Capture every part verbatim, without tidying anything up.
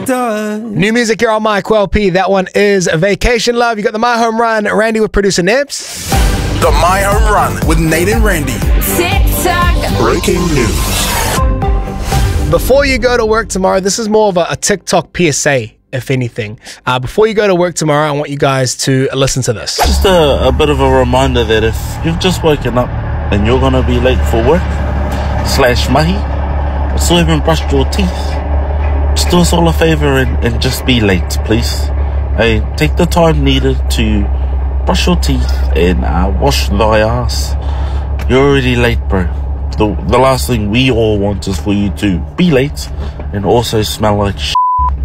does. New music here on My Q L P. That one is Vacation Love. You got the My Home Run, Randy with producer Nibs. The My Home Run with Nate and Randy. TikTok. Breaking news. Before you go to work tomorrow, this is more of a, a TikTok P S A, if anything. Uh, before you go to work tomorrow, I want you guys to listen to this. Just a, a bit of a reminder that if you've just woken up and you're going to be late for work, slash mahi, but still haven't brushed your teeth, just do us all a favour and, and just be late, please. Hey, take the time needed to brush your teeth and uh, wash thy ass. You're already late, bro. The, the last thing we all want is for you to be late and also smell like shit.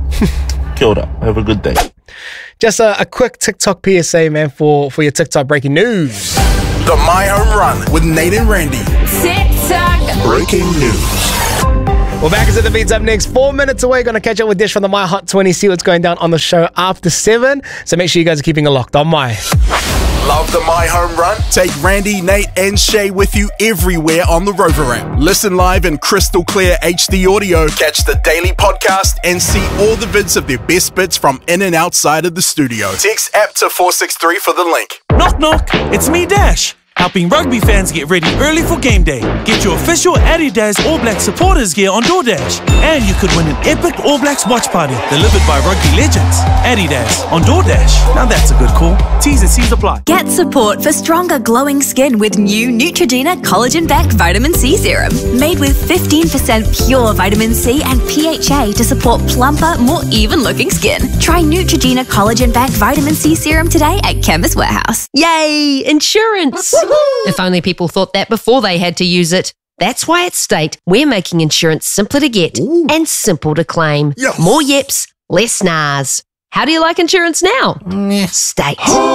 Kia ora. Have a good day. Just a, a quick TikTok P S A, man, for, for your TikTok breaking news. The My Home Run with Nate and Randy. TikTok. Breaking news. Well, back into the beats up next. Four minutes away. Going to catch up with Dish from the My Hot twenty. See what's going down on the show after seven. So make sure you guys are keeping it locked on My. Love the My Home Run? Take Randy, Nate, and Shay with you everywhere on the Rover app. Listen live in crystal clear H D audio. Catch the daily podcast and see all the vids of their best bits from in and outside of the studio. Text app to four six three for the link. Knock, knock. It's me, Dash. Helping rugby fans get ready early for game day. Get your official Adidas All Black supporters gear on DoorDash. And you could win an epic All Blacks watch party delivered by rugby legends. Adidas on DoorDash. Now that's a good call. T's and C's apply. Get support for stronger glowing skin with new Neutrogena Collagen-backed Vitamin C Serum. Made with fifteen percent pure vitamin C and P H A to support plumper, more even-looking skin. Try Neutrogena Collagen-backed Vitamin C Serum today at Chemist Warehouse. Yay! Insurance! If only people thought that before they had to use it. That's why at State, we're making insurance simpler to get Ooh. and simple to claim. Yes. More yips, less nars. How do you like insurance now? State.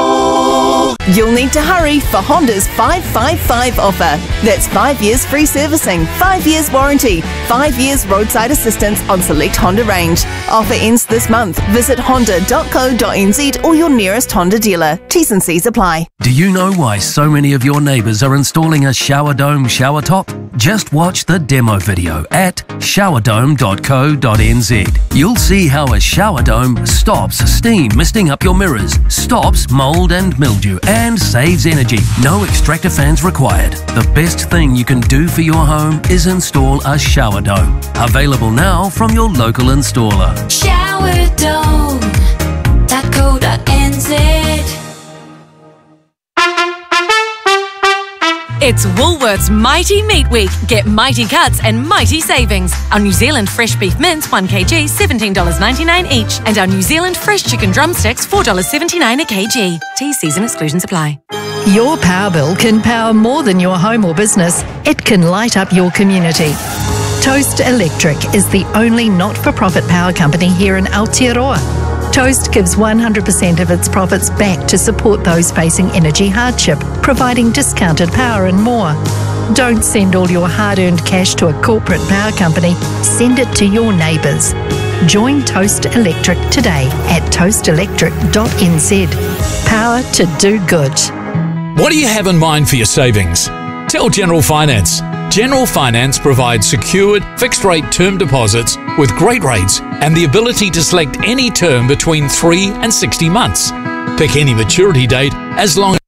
You'll need to hurry for Honda's five five five offer. That's five years free servicing, five years warranty, five years roadside assistance on select Honda range. Offer ends this month. Visit honda dot co dot n z or your nearest Honda dealer. T's and C's apply. Do you know why so many of your neighbours are installing a shower dome shower top? Just watch the demo video at shower dome dot co dot n z. You'll see how a shower dome stops steam misting up your mirrors, stops mould and mildew, and saves energy. No extractor fans required. The best thing you can do for your home is install a shower dome. Available now from your local installer. shower dome dot co dot n z. It's Woolworths Mighty Meat Week. Get mighty cuts and mighty savings. Our New Zealand fresh beef mince, one kilogram, seventeen dollars ninety-nine each. And our New Zealand fresh chicken drumsticks, four dollars seventy-nine a kilogram. T's, C's and exclusions apply. Your power bill can power more than your home or business. It can light up your community. Toast Electric is the only not-for-profit power company here in Aotearoa. Toast gives one hundred percent of its profits back to support those facing energy hardship, providing discounted power and more. Don't send all your hard-earned cash to a corporate power company. Send it to your neighbours. Join Toast Electric today at toast electric dot n z. Power to do good. What do you have in mind for your savings? Tell General Finance. General Finance provides secured, fixed-rate term deposits with great rates and the ability to select any term between three and sixty months. Pick any maturity date as long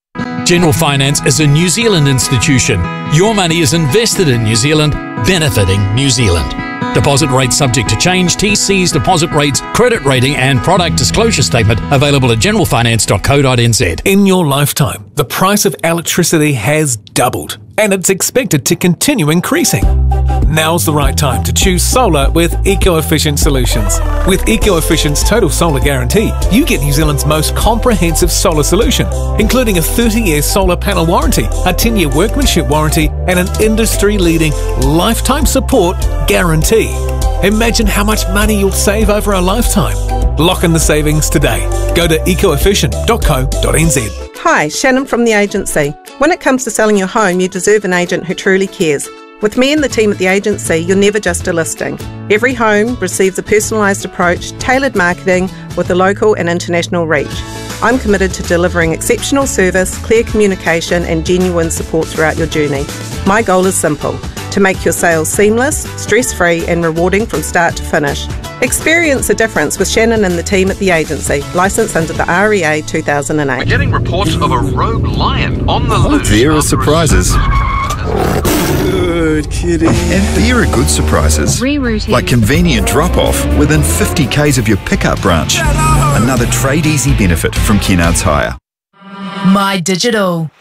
as General Finance is a New Zealand institution. Your money is invested in New Zealand, benefiting New Zealand. Deposit rates subject to change. T Cs, deposit rates, credit rating and product disclosure statement available at general finance dot co dot n z. In your lifetime, the price of electricity has doubled and it's expected to continue increasing. Now's the right time to choose solar with Eco-Efficient Solutions. With Eco-Efficient's Total Solar Guarantee, you get New Zealand's most comprehensive solar solution, including a thirty-year solar panel warranty, a ten-year workmanship warranty, and an industry-leading lifetime support guarantee. Imagine how much money you'll save over a lifetime. Lock in the savings today. Go to eco efficient dot co dot n z. Hi, Shannon from the agency. When it comes to selling your home, you deserve an agent who truly cares. With me and the team at the agency, you're never just a listing. Every home receives a personalised approach, tailored marketing with a local and international reach. I'm committed to delivering exceptional service, clear communication and genuine support throughout your journey. My goal is simple, to make your sales seamless, stress-free and rewarding from start to finish. Experience the difference with Shannon and the team at the agency, licensed under the R E A two thousand eight. We're getting reports of a rogue lion on the loose. There are surprises. Good kitty. And there are good surprises. Rerouting. Like convenient drop-off within fifty kays of your pickup branch. Another Trade Easy benefit from Kennards Hire. My Digital.